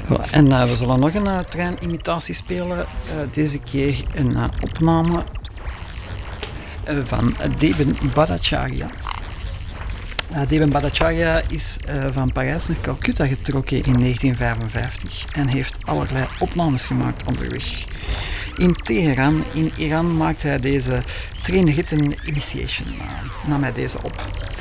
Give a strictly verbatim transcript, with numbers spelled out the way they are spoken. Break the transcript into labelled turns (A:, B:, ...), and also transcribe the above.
A: Voilà, en uh, we zullen nog een uh, treinimitatie spelen. Uh, deze keer een uh, opname uh, van Deben Bhattacharya. Uh, Deben Bhattacharya is uh, van Parijs naar Calcutta getrokken in negentien vijfenvijftig en heeft allerlei opnames gemaakt onderweg. In Teheran, in Iran, maakte hij deze Train Written Initiation, uh, nam hij deze op.